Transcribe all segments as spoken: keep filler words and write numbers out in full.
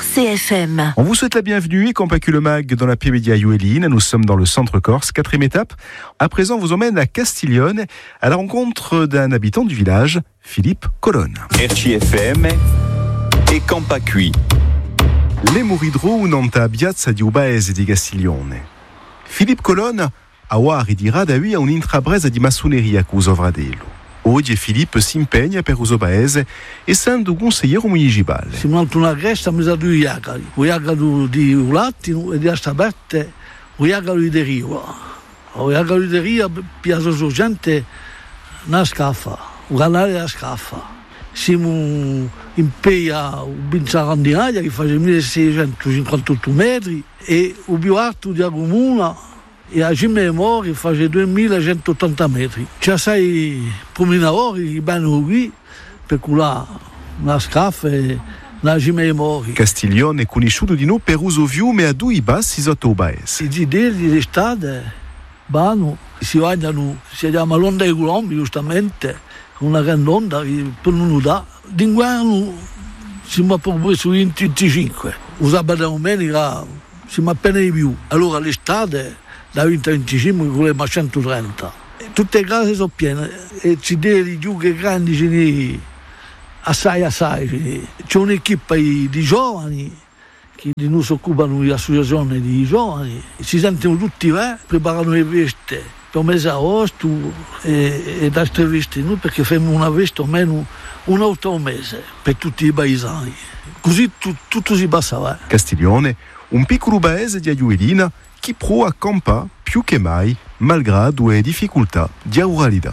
C F M. On vous souhaite la bienvenue et Compacu le Mag dans la P-Média Youeline. Nous sommes dans le centre Corse, quatrième étape. À présent, on vous emmène à Castiglione à la rencontre d'un habitant du village, Philippe Colonne. R C F M e Compacu. Le Muridro nanta piazza di Ubaese di Castiglione. Philippe Colonne a ridira da lui a un'intrapresa di massoneria cu Sovratello. Oggi Filippo si impegna per uso paese essendo consigliere municipale. Si monta una cresta a mezzo di Iacari, un Iacaro di Ulattino e di Astabette, un Iacaro di Riva. Un Iacaro di Riva piazza sorgente una scaffa, un canale a scaffa. Siamo in Peia un Binzarandinaia che fa milleseicentoscinquantotto metri e un più alto di Agumuna e a Gime Mori fa duemilacentottanta metri. C'è sei prominatori che vanno qui per là una scaffa e una Gime Mori. Castiglione è conosciuto di noi per uso fiume a due bassi sotto il paese. I zideli d'estate vanno, si bagnano, si chiama l'onda dei Colombi giustamente, una grande onda per non dà. D'inguano siamo proprio su venticinque, un sabato e domenica siamo appena di più. Allora l'estate da venti a venticinque volevamo a centotrenta. Tutte le case sono piene e ci dei giù che grandi ce ne assai assai. C'è un'equipa di giovani che di noi si occupano di associazione di giovani, si sentono tutti là, preparano le veste per mese agosto e, e da queste vesti noi perché facciamo una veste o meno una volta al mese per tutti i paesani. Così tu, tutto si passava. Castiglione, un piccolo paese di Agliuelina che pro accampa più che mai malgrado le difficoltà di ruralità.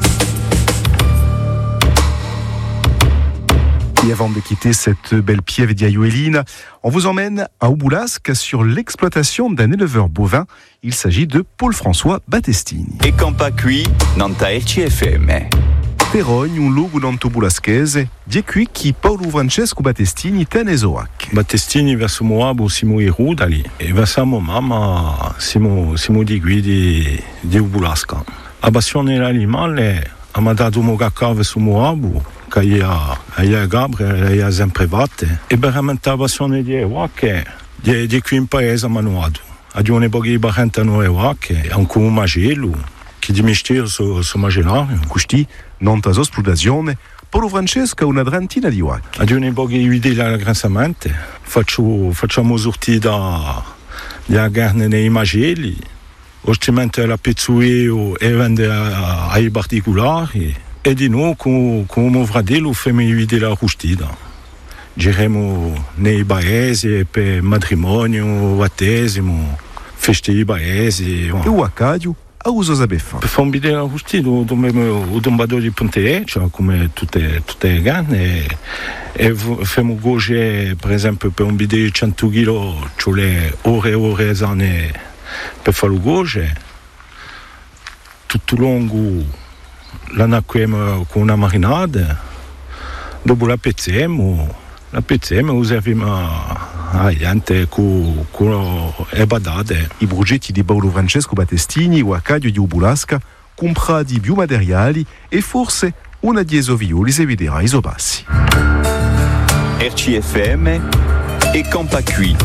Et avant de quitter cette belle piève d'Agliuelina, on vous emmène à Ubulasque sur l'exploitation d'un éleveur bovin. Il s'agit de Paul-François Battestini. E Compacu nanta R C F M. Perogn, un luogo nanto bulasquese, di qui chi Paolo Francesco Battestini tenesoac. Battestini verso Moabo siamo i rudali e verso mamma siamo, siamo di guidi di Ubulasca. La passione dell'animale ha dato Mogacca verso Moabo, che è Gabriele, è sempre vate, e veramente la passione di Ewacche, di, di qui in paese a Manuado. A di un'epoca di Barentano Ewacche, anche un magello, che di mestiere su, su magellario. Questi, nanta esplotazione, Paolo Francesco ha una trentina di wacche. A di un'epoca di vivere la grassamente, faccio, facciamo sortire da, da carne nei magelli, ostimamente la pezzuio e vende ai particolari, e di noi, con, con un fratello, facciamo vivere la rustida. Giriamo nei paesi per matrimonio, battesimo, feste di paesi. E o Accadio a uso sabeffa. Per fare un video rustito dobbiamo un dombato di puntereccia come tutte, tutte le canne e facciamo goge per esempio per un video di cento chili ci le ore e ore esane per fare il goge tutto lungo l'anacquemo con una marinata dopo la pezziamo la pezziamo usiamo a gente con le badate. I progetti di Paolo Francesco Battestini o Accadio di Ubulasca comprati più materiali e forse una di esovioli si vedrà isobassi. R C F M et Compacu.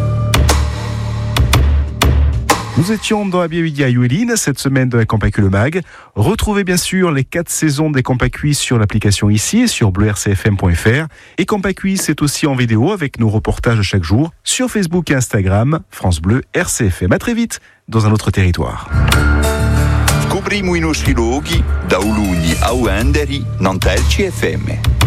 Nous étions dans la Biévidia Youeline cette semaine dans la Compacu le Mag. Retrouvez bien sûr les quatre saisons des Compacu sur l'application ici et sur bleu r c f m point f r. Et Compacu, c'est aussi en vidéo avec nos reportages chaque jour sur Facebook et Instagram, France Bleu R C F M. À très vite dans un autre territoire. Scopriamo i nostri luoghi da Ulugni a Uenderi, nanta R C F M.